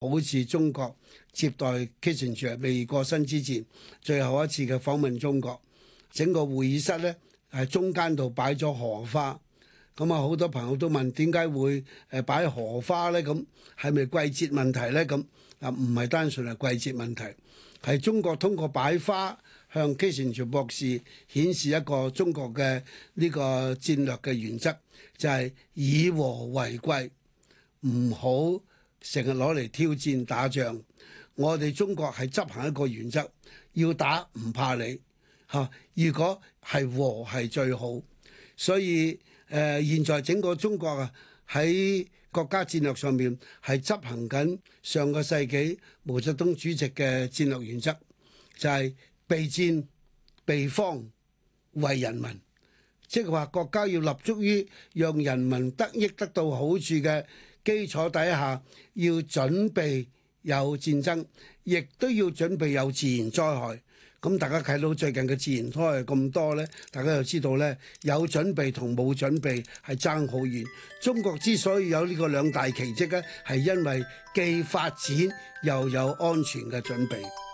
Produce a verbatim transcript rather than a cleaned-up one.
好似中國接待 Kissinger 未過身之前最後一次嘅訪問中國，整個會議室呢係中間度擺咗荷花。咁啊，好多朋友都問點解會誒擺荷花呢？咁係咪季節問題呢？咁啊，唔係單純係季節問題，係中國通過擺花向 Kissinger 博士顯示一個中國嘅呢個戰略嘅原則，就係以和為貴，唔好成日攞嚟挑戰打仗。我哋中國係執行一個原則，要打唔怕你嚇。如果係和係最好，所以誒、呃，現在整個中國啊喺國家戰略上面係執行緊上個世紀毛澤東主席嘅戰略原則，就係備戰備荒為人民，即係話國家要立足於讓人民得益得到好處嘅基礎底下，要準備有戰爭，亦都要準備有自然災害。咁大家睇到最近嘅自然災害咁多呢，大家就知道呢，有準備同冇準備係爭好遠。中國之所以有呢個兩大奇蹟呢，係因為既發展又有安全嘅準備。